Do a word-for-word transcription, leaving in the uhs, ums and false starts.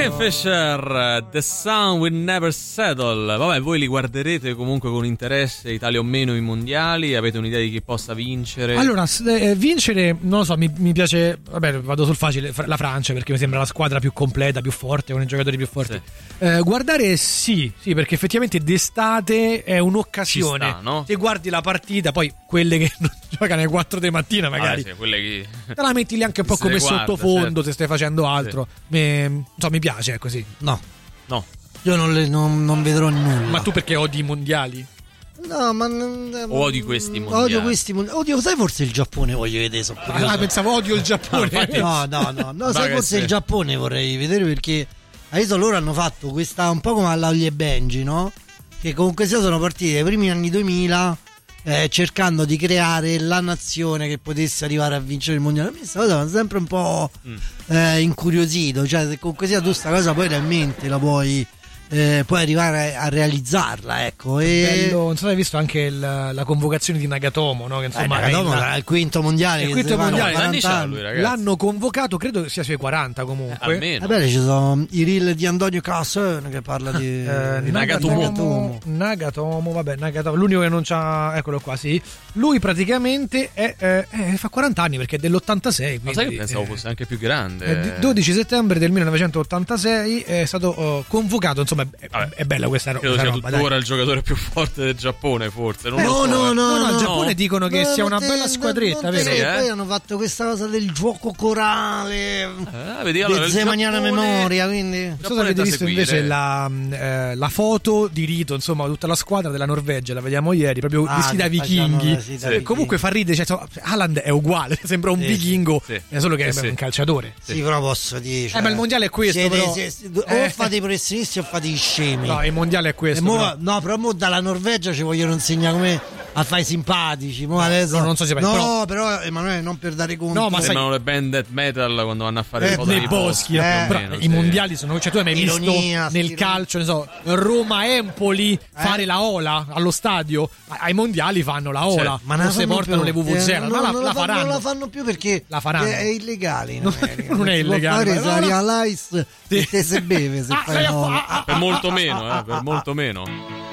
Helene Fischer, The Sun Will Never Settle. Vabbè, voi li guarderete comunque con interesse, Italia o meno, i mondiali? Avete un'idea di chi possa vincere? Allora, eh, vincere, non lo so, mi, mi piace, vabbè, vado sul facile, la Francia, perché mi sembra la squadra più completa, più forte, con i giocatori più forti. Sì. Eh, guardare sì, sì, perché effettivamente d'estate è un'occasione. Ci sta, no? Se guardi la partita, poi quelle che non giocano alle quattro di mattina magari, ah, sì, quelle che... te la metti lì anche un po' come guarda, sottofondo, certo. Se stai facendo altro. Sì. Mi, non so, mi piace, è così. No. No. Io non, le, non, non vedrò nulla. Ma tu perché odi i mondiali? No, ma o odio questi mondiali. Odio questi mondiali. Odio, sai, forse il Giappone voglio vedere. So ah, pensavo odio il Giappone. No, no, no, no, sai, forse il Giappone vorrei vedere, perché adesso loro hanno fatto questa un po' come alla Ollie e Benji, no? Che comunque sia sono partiti dai primi anni duemila eh, cercando di creare la nazione che potesse arrivare a vincere il mondiale. Mi sta cosa sempre un po' mm. eh, incuriosito, cioè se comunque sia tu sta cosa poi realmente la puoi Eh, puoi arrivare a realizzarla, ecco. E... Bello, non so se hai visto anche il, la convocazione di Nagatomo, no? Che insomma eh, Nagatomo era il quinto mondiale, il quinto mondiale anni c'ha lui, l'hanno convocato, credo sia sui quaranta comunque. Eh, almeno. Vabbè, ci sono i reel di Antonio Cassone che parla di, eh, di Nagatomo. Nagatomo. Nagatomo, vabbè, Nagatomo, l'unico che non c'ha, eccolo qua, sì. Lui praticamente è, è, è, fa quaranta anni perché è dell'ottantasei. Ma sai che pensavo eh, fosse anche più grande? È dodici settembre del millenovecentottantasei è stato uh, convocato, insomma, è, è bella questa roba. Credo sia tuttora il giocatore più forte del Giappone, forse. Non eh, lo so, no, no, no, no, no, no, il Giappone no. dicono che no, sia una te, bella squadretta, vero? Sì, eh? Poi hanno fatto questa cosa del gioco corale, ah, vedi, allora, del maniana Giappone... memoria, quindi non so se avete visto invece la, eh, la foto di Rito, insomma, tutta la squadra della Norvegia, la vediamo ieri, proprio ah, vestita da vichinghi. Sì. Sì. Comunque fa ridere, cioè, Haaland è uguale, sembra un sì, vichingo, sì. È solo che sì. è un calciatore. Sì, sì, però posso dire, cioè, eh, ma il mondiale è questo, siete, però. Siete, o eh. fate i professionisti o fate i scemi. No, il mondiale è questo. Mo, però. No, però mo dalla Norvegia ci vogliono insegnare come a fare i simpatici. Mo no, adesso, non so se no, però, però Emanuele, non per dare conto. No, ma sembrano le band death metal quando vanno a fare eh, le foto nei di boschi. Eh, però, meno, i sì. mondiali sono, cioè tu hai mai Ironia, visto nel ironia. calcio, ne so, Roma-Empoli eh? fare la ola allo stadio? Ai mondiali fanno la ola, cioè, ma non si portano più. le vuvuzela, eh, ma no, la, non la la faranno. Non la fanno più perché la faranno. È, è illegale. Non, non è illegale. Se Arialize sì. te se beve se ah, fai no. ah, ah, per molto meno, eh, per molto meno.